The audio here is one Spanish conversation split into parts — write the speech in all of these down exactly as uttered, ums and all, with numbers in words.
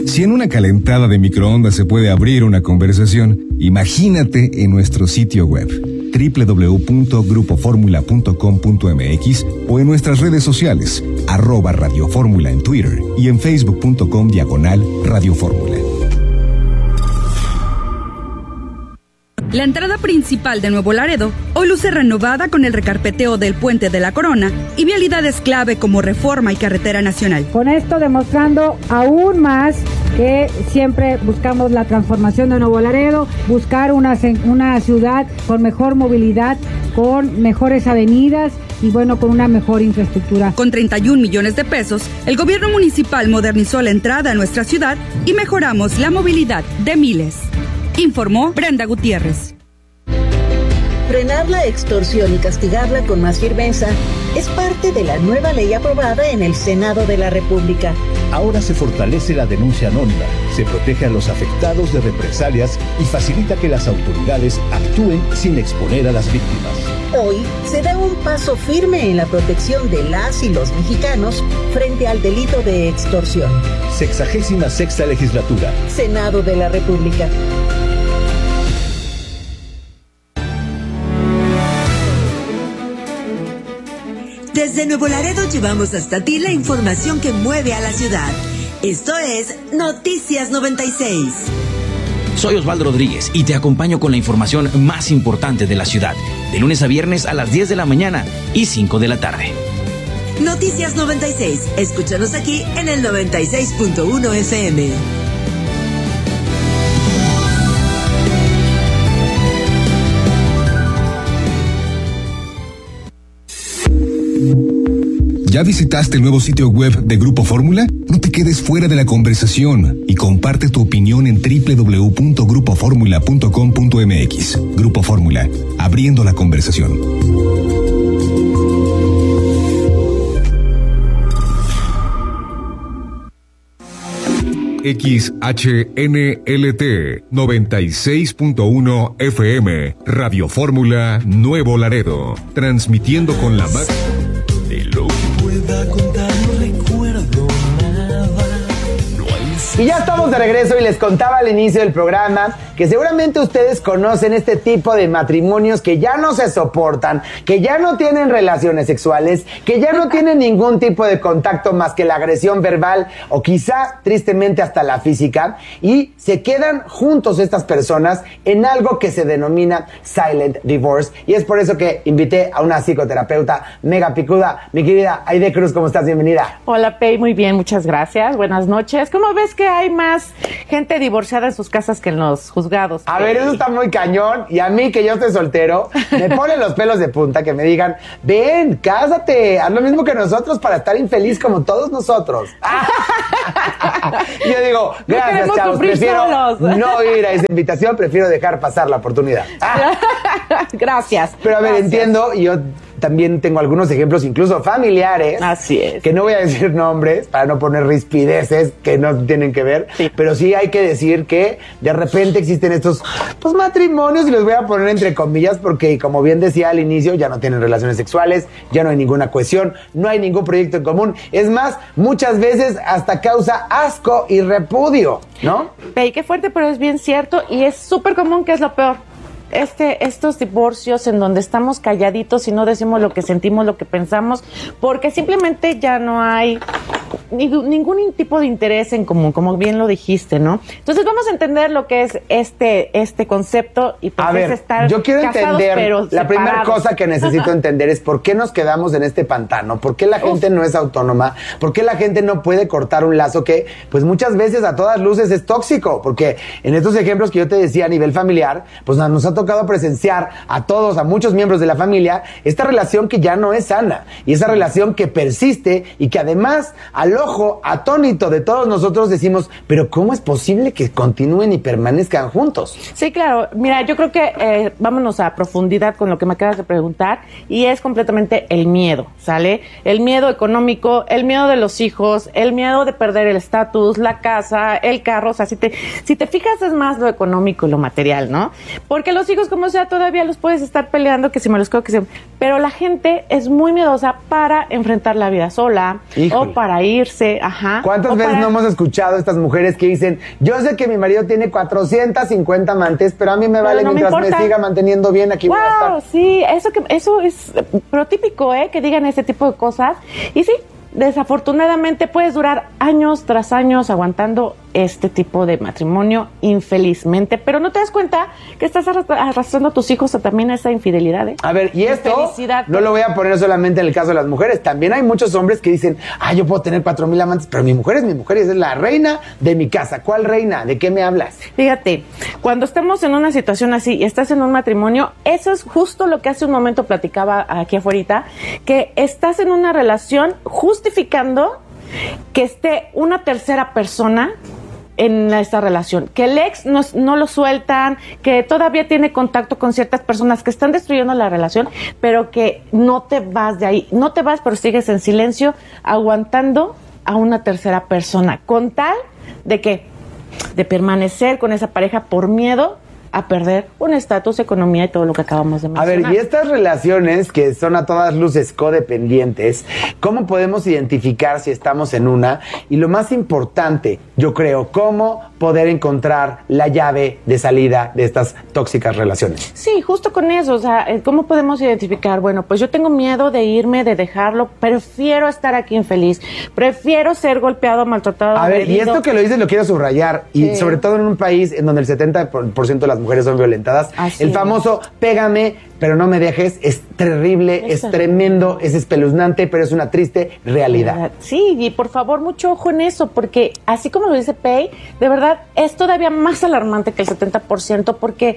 Si en una calentada de microondas se puede abrir una conversación, imagínate en nuestro sitio web doble u doble u doble u punto grupo fórmula punto com punto m x o en nuestras redes sociales, arroba Radio Fórmula en Twitter y en facebook punto com diagonal Radio Fórmula. La entrada principal de Nuevo Laredo hoy luce renovada con el recarpeteo del Puente de la Corona y vialidades clave como Reforma y Carretera Nacional. Con esto demostrando aún más que siempre buscamos la transformación de Nuevo Laredo, buscar una, una ciudad con mejor movilidad, con mejores avenidas y bueno, con una mejor infraestructura. Con treinta y un millones de pesos, el gobierno municipal modernizó la entrada a nuestra ciudad y mejoramos la movilidad de miles. Informó Brenda Gutiérrez. Frenar la extorsión y castigarla con más firmeza es parte de la nueva ley aprobada en el Senado de la República. Ahora se fortalece la denuncia anónima, se protege a los afectados de represalias y facilita que las autoridades actúen sin exponer a las víctimas. Hoy se da un paso firme en la protección de las y los mexicanos frente al delito de extorsión. Sexagésima sexta legislatura. Senado de la República. Desde Nuevo Laredo llevamos hasta ti la información que mueve a la ciudad. Esto es Noticias noventa y seis. Soy Osvaldo Rodríguez y te acompaño con la información más importante de la ciudad, de lunes a viernes a las diez de la mañana y cinco de la tarde. Noticias noventa y seis. Escúchanos aquí en el noventa y seis punto uno F M. ¿Ya visitaste el nuevo sitio web de Grupo Fórmula? No te quedes fuera de la conversación y comparte tu opinión en doble u doble u doble u punto grupo fórmula punto com punto m x. Grupo Fórmula, abriendo la conversación. X H N L T noventa y seis punto uno F M, Radio Fórmula Nuevo Laredo, transmitiendo con la máxima de lo que pueda contar, no recuerdo nada. No hay... Y ya estamos de regreso y les contaba al inicio del programa que seguramente ustedes conocen este tipo de matrimonios que ya no se soportan, que ya no tienen relaciones sexuales, que ya no tienen ningún tipo de contacto más que la agresión verbal o quizá tristemente hasta la física, y se quedan juntos estas personas en algo que se denomina silent divorce, y es por eso que invité a una psicoterapeuta mega picuda, mi querida Aide Cruz. ¿Cómo estás? Bienvenida. Hola, Pei, muy bien, muchas gracias, buenas noches. ¿Cómo ves que hay más gente divorciada en sus casas que en los juzgados? A ver, eso está muy cañón. Y a mí, que yo estoy soltero, me ponen los pelos de punta que me digan: ven, cásate, haz lo mismo que nosotros para estar infeliz como todos nosotros. Y yo digo, gracias, no chavos, prefiero solos. No ir a esa invitación, prefiero dejar pasar la oportunidad. Gracias. Pero a ver, gracias. Entiendo, y yo también tengo algunos ejemplos, incluso familiares. Así es. Que no voy a decir nombres para no poner rispideces que no tienen que ver. Sí. Pero sí hay que decir que de repente existen estos pues matrimonios, y los voy a poner entre comillas porque, como bien decía al inicio, ya no tienen relaciones sexuales, ya no hay ninguna cohesión, no hay ningún proyecto en común. Es más, muchas veces hasta causa asco y repudio, ¿no? Pey, qué fuerte, pero es bien cierto y es súper común, que es lo peor. Este, estos divorcios en donde estamos calladitos y no decimos lo que sentimos, lo que pensamos, porque simplemente ya no hay ni, ningún tipo de interés en común, como bien lo dijiste, ¿no? Entonces vamos a entender lo que es este, este concepto y pues a ver, es estar yo quiero casados, entender, pero la primera separados. cosa que necesito entender es por qué nos quedamos en este pantano, por qué la gente Uf. no es autónoma, por qué la gente no puede cortar un lazo que pues muchas veces a todas luces es tóxico, porque en estos ejemplos que yo te decía a nivel familiar, pues nos ha tocado presenciar a todos, a muchos miembros de la familia, esta relación que ya no es sana, y esa relación que persiste y que además al ojo atónito de todos nosotros decimos, pero ¿cómo es posible que continúen y permanezcan juntos? Sí, claro. Mira, yo creo que eh, vámonos a profundidad con lo que me acabas de preguntar, y es completamente el miedo, ¿sale? El miedo económico, el miedo de los hijos, el miedo de perder el estatus, la casa, el carro. O sea, si te, si te fijas, es más lo económico y lo material, ¿no? Porque los hijos, como sea, todavía los puedes estar peleando, que si me los quedo, que si... pero la gente es muy miedosa para enfrentar la vida sola. Híjole. O para irse, ajá. ¿Cuántas veces para... no hemos escuchado a estas mujeres que dicen, yo sé que mi marido tiene cuatrocientas cincuenta amantes, pero a mí me pero vale no mientras me, me siga manteniendo bien, aquí wow, voy a estar? Sí, eso, que, eso es pero típico, ¿eh? Que digan ese tipo de cosas. Y sí, desafortunadamente puedes durar años tras años aguantando este tipo de matrimonio, infelizmente, pero no te das cuenta que estás arrastrando a tus hijos a también esa infidelidad, ¿eh? A ver, y esto Infelicidad. no lo voy a poner solamente en el caso de las mujeres, también hay muchos hombres que dicen, ah, yo puedo tener cuatro mil amantes, pero mi mujer es mi mujer y es la reina de mi casa. ¿Cuál reina? ¿De qué me hablas? Fíjate, cuando estamos en una situación así y estás en un matrimonio, eso es justo lo que hace un momento platicaba aquí afuera, que estás en una relación justificando que esté una tercera persona en esta relación, que el ex no, no lo sueltan, que todavía tiene contacto con ciertas personas que están destruyendo la relación, pero que no te vas de ahí, no te vas, pero sigues en silencio aguantando a una tercera persona, con tal de que de permanecer con esa pareja por miedo a perder un estatus, economía y todo lo que acabamos de mencionar. A ver, y estas relaciones que son a todas luces codependientes, ¿cómo podemos identificar si estamos en una? Y lo más importante, yo creo, ¿cómo poder encontrar la llave de salida de estas tóxicas relaciones? Sí, justo con eso, o sea, ¿cómo podemos identificar? Bueno, pues yo tengo miedo de irme, de dejarlo, prefiero estar aquí infeliz, prefiero ser golpeado, maltratado. A ver, agredido. y esto que lo dices lo quiero subrayar, y Sí. sobre todo en un país en donde el setenta por ciento de las mujeres son violentadas, Así el es. famoso pégame, pero no me dejes, es terrible, es, Es tremendo, es espeluznante, pero es una triste realidad. Sí, y por favor, mucho ojo en eso, porque así como lo dice Pei, de verdad es todavía más alarmante que el setenta por ciento, porque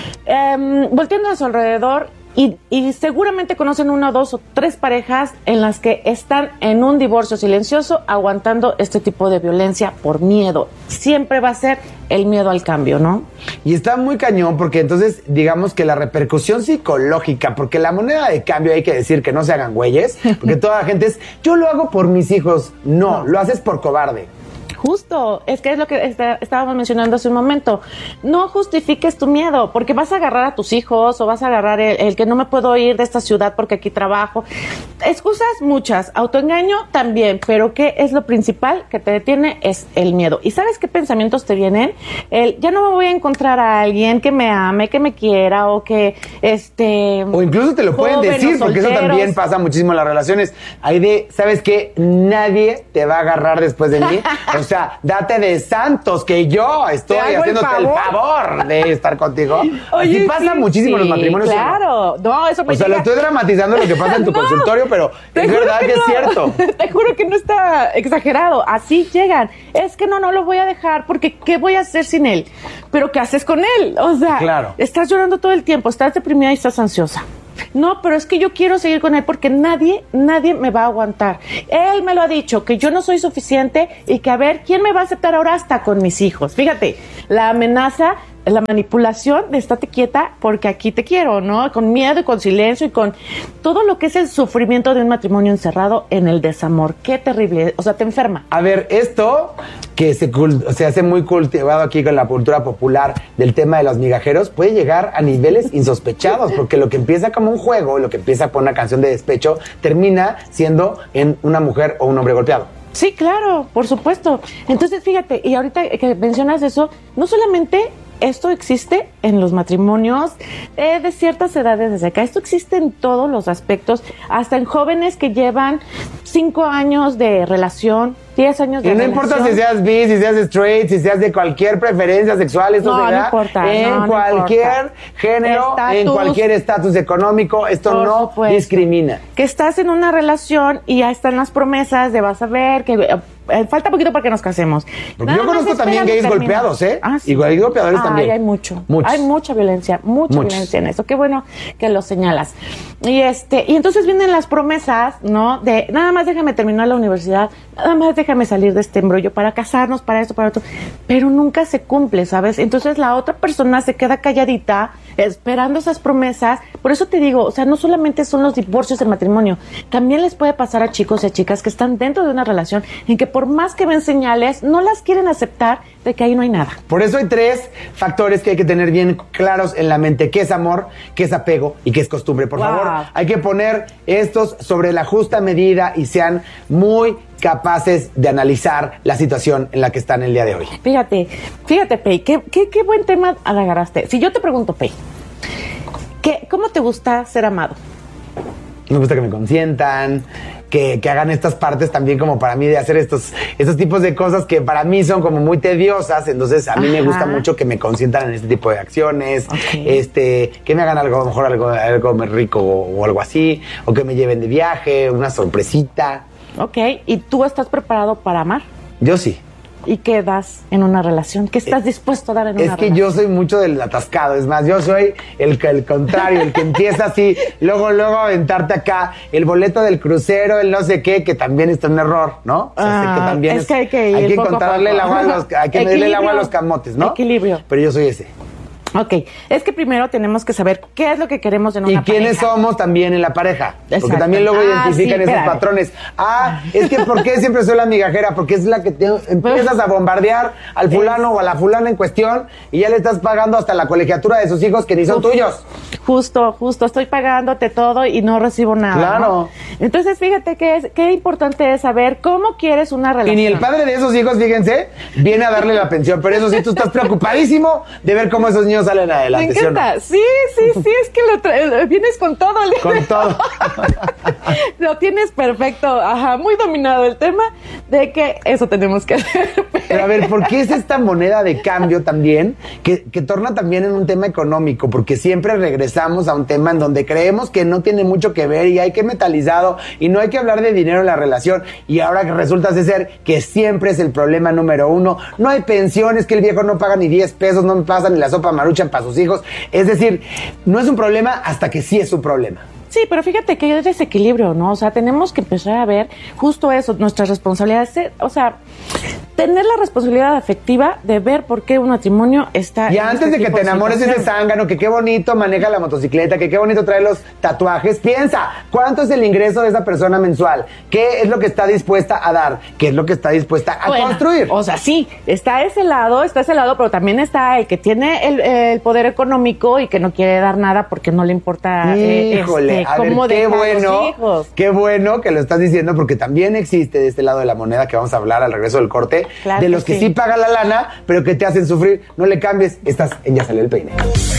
eh, volteando a su alrededor, y, y seguramente conocen una, dos o tres parejas en las que están en un divorcio silencioso aguantando este tipo de violencia por miedo. Siempre va a ser el miedo al cambio, ¿no? Y está muy cañón porque entonces digamos que la repercusión psicológica, porque la moneda de cambio hay que decir que no se hagan güeyes, porque toda la gente es, yo lo hago por mis hijos. No, no. Lo haces por cobarde. Justo, es que es lo que está, estábamos mencionando hace un momento. No justifiques tu miedo, porque vas a agarrar a tus hijos o vas a agarrar el, el que no me puedo ir de esta ciudad porque aquí trabajo. Excusas muchas, autoengaño también, pero ¿qué es lo principal que te detiene? Es el miedo. ¿Y sabes qué pensamientos te vienen? El, ya no me voy a encontrar a alguien que me ame, que me quiera o que este... O incluso te lo pueden decir, porque eso también pasa muchísimo en las relaciones. Hay de, ¿sabes qué? Nadie te va a agarrar después de mí. O sea, date de santos, que yo estoy haciéndote el favor? el favor de estar contigo. Oye, Así pasa sí, muchísimo en sí, los matrimonios. Claro, no, eso me O sea, llega... lo estoy dramatizando lo que pasa en tu no, consultorio, pero es verdad que, que no, es cierto. Te juro que no está exagerado. Así llegan. Es que no, no lo voy a dejar porque ¿qué voy a hacer sin él? Pero ¿qué haces con él? O sea, claro. Estás llorando todo el tiempo, estás deprimida y estás ansiosa. No, pero es que yo quiero seguir con él porque nadie, nadie me va a aguantar. Él me lo ha dicho, que yo no soy suficiente y que a ver, ¿quién me va a aceptar ahora hasta con mis hijos? Fíjate, la amenaza, la manipulación de estate quieta porque aquí te quiero, ¿no? Con miedo y con silencio y con todo lo que es el sufrimiento de un matrimonio encerrado en el desamor. Qué terrible, o sea, te enferma. A ver, esto que se, se hace muy cultivado aquí con la cultura popular del tema de los migajeros puede llegar a niveles insospechados, porque lo que empieza como un juego, lo que empieza por una canción de despecho, termina siendo en una mujer o un hombre golpeado. Sí, claro, por supuesto. Entonces, fíjate, y ahorita que mencionas eso, no solamente esto existe en los matrimonios eh, de ciertas edades desde acá. Esto existe en todos los aspectos, hasta en jóvenes que llevan cinco años de relación, diez años de relación. Y no relación. importa si seas bi, si seas straight, si seas de cualquier preferencia sexual, esto no, se da no importa, en no, no cualquier importa. género, estatus, en cualquier estatus económico. Esto Por no supuesto. discrimina. Que estás en una relación y ya están las promesas de vas a ver que eh, falta poquito para que nos casemos. Porque Nada yo conozco también gays golpeados, ¿eh? Ah, sí. Y gays golpeadores Ay, también. hay mucho. Muchos. Hay mucha violencia, mucha Muchos. violencia en eso. Qué bueno que lo señalas. Y este, y entonces vienen las promesas, ¿no? De nada más déjame terminar la universidad, nada más déjame salir de este embrollo para casarnos, para esto, para otro, pero nunca se cumple, ¿sabes? Entonces la otra persona se queda calladita, esperando esas promesas. Por eso te digo, o sea, no solamente son los divorcios del matrimonio, también les puede pasar a chicos y a chicas que están dentro de una relación en que por más que ven señales, no las quieren aceptar de que ahí no hay nada. Por eso hay tres factores que hay que tener bien claros en la mente: qué es amor, qué es apego y qué es costumbre. Por Wow. favor, hay que poner estos sobre la justa medida y sean muy capaces de analizar la situación en la que están el día de hoy. Fíjate, fíjate, Pei, qué, qué, qué buen tema agarraste. Si yo te pregunto, Pei, ¿qué, ¿cómo te gusta ser amado? Me gusta que me consientan, que, que hagan estas partes también como para mí de hacer estos, estos tipos de cosas que para mí son como muy tediosas. Entonces a mí Ajá. me gusta mucho que me consientan en este tipo de acciones, Okay. este, que me hagan algo, a lo mejor algo, algo muy rico o, o algo así, o que me lleven de viaje, una sorpresita. Ok, ¿y tú estás preparado para amar? Yo sí. ¿Y qué das en una relación? ¿Qué estás dispuesto a dar en Es una que relación? yo soy mucho del atascado, es más, yo soy el, el contrario, el que empieza así, luego, luego aventarte acá el boleto del crucero, el no sé qué, que también está un error, ¿no? O sea, sé que Ah, también es que hay que ir hay que poco a encontrarle el poco. agua a los, hay que medirle el agua a Equilibrio. los camotes, ¿no? Equilibrio. Pero yo soy ese. Ok, es que primero tenemos que saber qué es lo que queremos en ¿Y una quiénes pareja. somos también en la pareja? Porque Exacto. también luego Ah, identifican sí, esos espérame. patrones. Ah, es que ¿por qué siempre soy la migajera? Porque es la que te empiezas a bombardear al fulano o a la fulana en cuestión y ya le estás pagando hasta la colegiatura de sus hijos que ni son Uf, tuyos. Justo, justo, estoy pagándote todo y no recibo nada. Claro. ¿no? Entonces, fíjate que es, qué importante es saber cómo quieres una Y relación. ni el padre de esos hijos, fíjense, viene a darle la pensión. Pero eso sí, tú estás preocupadísimo de ver cómo esos niños salen Me adelante. ¿sí o no? encanta. Sí, sí, sí, es que lo tra- vienes con todo. el- Con todo. Lo tienes perfecto, ajá, muy dominado el tema de que eso tenemos que hacer. Pero a ver, ¿por qué es esta moneda de cambio también que, que torna también en un tema económico? Porque siempre regresamos a un tema en donde creemos que no tiene mucho que ver y hay que metalizado y no hay que hablar de dinero en la relación. Y ahora que resulta de ser que siempre es el problema número uno. No hay pensiones, que el viejo no paga ni diez pesos, no me pasa ni la sopa maruchan para sus hijos. Es decir, no es un problema hasta que sí es un problema. Sí, pero fíjate que hay desequilibrio, ¿no? O sea, tenemos que empezar a ver justo eso, nuestras responsabilidades. O sea, tener la responsabilidad afectiva de ver por qué un matrimonio está... Y en antes este de que tipo te enamores de ese situación. zángano, que qué bonito maneja la motocicleta, que qué bonito trae los tatuajes, piensa, ¿cuánto es el ingreso de esa persona mensual? ¿Qué es lo que está dispuesta a dar? ¿Qué es lo que está dispuesta a Bueno, construir? O sea, sí, está ese lado, está ese lado, pero también está el que tiene el, el poder económico y que no quiere dar nada porque no le importa eh, Híjole, este, a ver, cómo qué dejar bueno, los hijos. qué bueno que lo estás diciendo, porque también existe de este lado de la moneda que vamos a hablar al regreso del corte, Claro de que los que sí. sí pagan la lana, pero que te hacen sufrir. No le cambies, estás en Ya Salió el Peine.